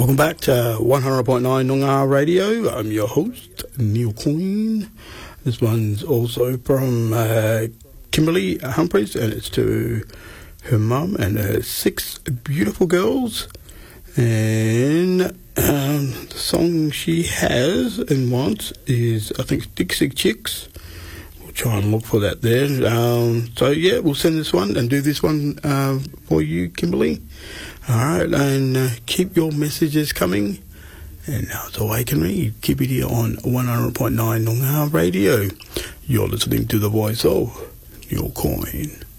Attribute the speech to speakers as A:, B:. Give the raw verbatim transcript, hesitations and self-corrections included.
A: Welcome back to one hundred point nine Noongar Radio. I'm your host, Neil Queen. This one's also from uh, Kimberly Humphries, and it's to her mum and her six beautiful girls. And um, the song she has and wants is, I think, Dixie Chicks. We'll try and look for that there. Um, so, yeah, we'll send this one and do this one uh, for you, Kimberly. All right, and uh, keep your messages coming. And now it's Awaken Me. Keep it here on one hundred point nine Noongar Radio. You're listening to the voice of Neil Coyne.